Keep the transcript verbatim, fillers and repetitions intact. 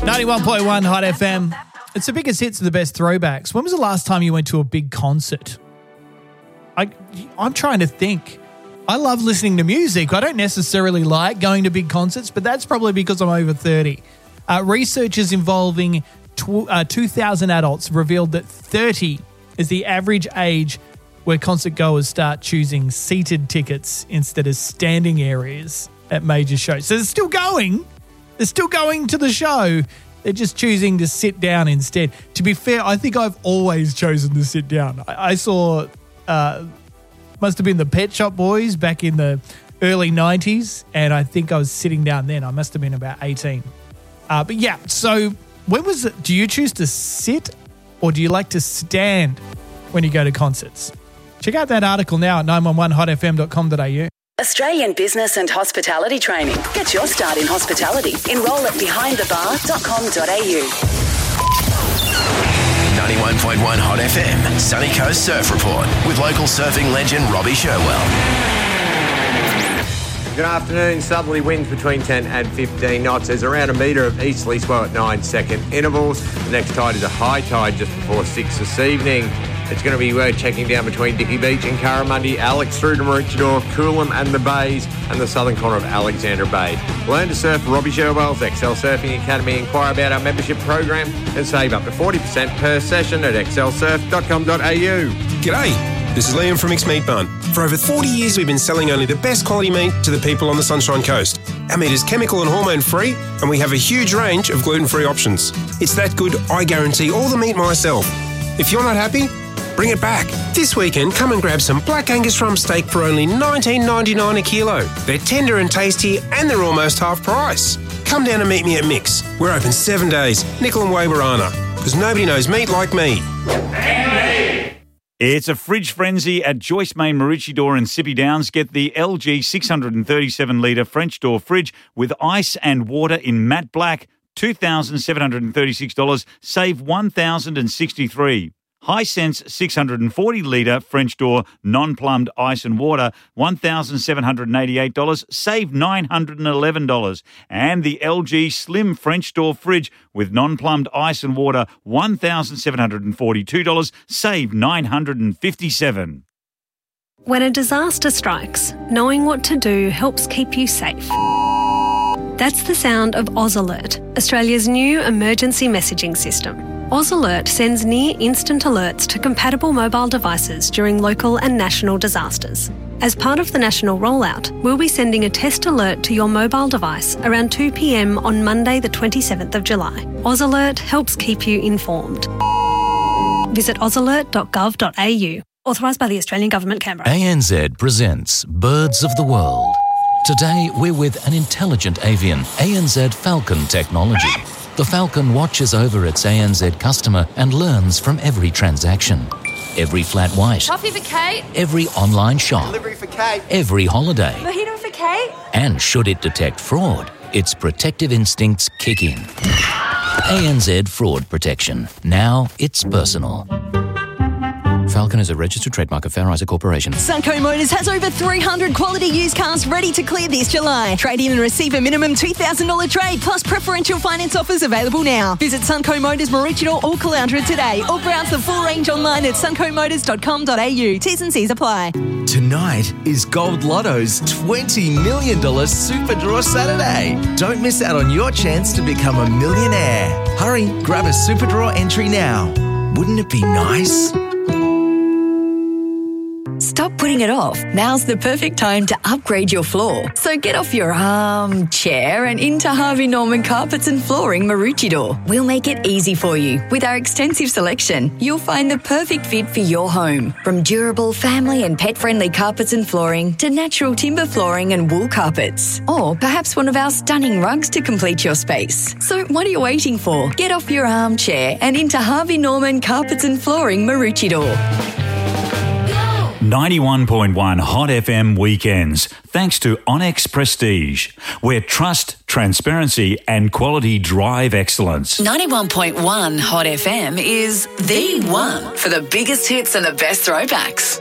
ninety-one point one Hot F M. It's the biggest hits and the best throwbacks. When was the last time you went to a big concert? I, I'm trying to think. I love listening to music. I don't necessarily like going to big concerts, but that's probably because I'm over thirty. Uh, researchers involving tw- uh, two thousand adults revealed that thirty is the average age where concert goers start choosing seated tickets instead of standing areas at major shows. So they're still going. They're still going to the show. They're just choosing to sit down instead. To be fair, I think I've always chosen to sit down. I, I saw, uh, must have been the Pet Shop Boys back in the early nineties, and I think I was sitting down then. I must have been about eighteen. Uh, but yeah, so when was it? Do you choose to sit or do you like to stand when you go to concerts? Check out that article now at nine one one hot f m dot com dot a u. Australian Business and Hospitality Training. Get your start in hospitality. Enrol at behind the bar dot com dot a u. ninety-one point one Hot F M, Sunny Coast Surf Report with local surfing legend Robbie Sherwell. Good afternoon. Southerly winds between ten and fifteen knots. There's around a metre of easterly swell at nine second intervals. The next tide is a high tide just before six this evening. It's going to be uh, checking down between Dicky Beach and Curramundi, Alex through to Maroochydore, Coolum and the Bays, and the southern corner of Alexandra Bay. Learn to surf Robbie Sherwell's Excel Surfing Academy. Inquire about our membership program and save up to forty percent per session at excel surf dot com dot a u. G'day, this is Liam from Mixed Meat Bun. For over forty years, we've been selling only the best quality meat to the people on the Sunshine Coast. Our meat is chemical and hormone free, and we have a huge range of gluten-free options. It's that good, I guarantee all the meat myself. If you're not happy, bring it back. This weekend, come and grab some Black Angus rump steak for only nineteen ninety-nine a kilo. They're tender and tasty, and they're almost half price. Come down and meet me at Mix. We're open seven days, Nickel and Wawarana, because nobody knows meat like me. It's a fridge frenzy at Joyce Main, Maroochydore and Sippy Downs. Get the L G six hundred thirty-seven litre French door fridge with ice and water in matte black, two thousand seven hundred thirty-six dollars, save one thousand sixty-three dollars. Hisense six hundred forty litre French door non-plumbed ice and water, one thousand seven hundred eighty-eight dollars, save nine hundred eleven dollars. And the L G Slim French door fridge with non-plumbed ice and water, one thousand seven hundred forty-two dollars, save nine hundred fifty-seven dollars. When a disaster strikes, knowing what to do helps keep you safe. That's the sound of Oz Alert, Australia's new emergency messaging system. Oz Alert sends near-instant alerts to compatible mobile devices during local and national disasters. As part of the national rollout, we'll be sending a test alert to your mobile device around two p m on Monday the twenty-seventh of July. Oz Alert helps keep you informed. Visit oz alert dot gov dot a u. Authorised by the Australian Government, Canberra. A N Z presents Birds of the World. Today, we're with an intelligent avian, A N Z Falcon technology. The Falcon watches over its A N Z customer and learns from every transaction. Every flat white. Coffee for Kate. Every online shop. Delivery for Kate. Every holiday. Mojito for Kate. And should it detect fraud, its protective instincts kick in. A N Z Fraud Protection. Now it's personal. Falcon is a registered trademark of Fairizer Corporation. Sunco Motors has over three hundred quality used cars ready to clear this July. Trade in and receive a minimum two thousand dollars trade plus preferential finance offers available now. Visit Sunco Motors Maroochydore or Caloundra today or browse the full range online at sunco motors dot com dot a u. T's and C's apply. Tonight is Gold Lotto's twenty million dollars Super Draw Saturday. Don't miss out on your chance to become a millionaire. Hurry, grab a Super Draw entry now. Wouldn't it be nice? Stop putting it off. Now's the perfect time to upgrade your floor. So get off your armchair and into Harvey Norman Carpets and Flooring Maroochydore. We'll make it easy for you. With our extensive selection, you'll find the perfect fit for your home. From durable, family and pet-friendly carpets and flooring to natural timber flooring and wool carpets. Or perhaps one of our stunning rugs to complete your space. So what are you waiting for? Get off your armchair and into Harvey Norman Carpets and Flooring Maroochydore. ninety-one point one Hot F M Weekends, thanks to Onyx Prestige, where trust, transparency and quality drive excellence. ninety-one point one Hot F M is the one for the biggest hits and the best throwbacks.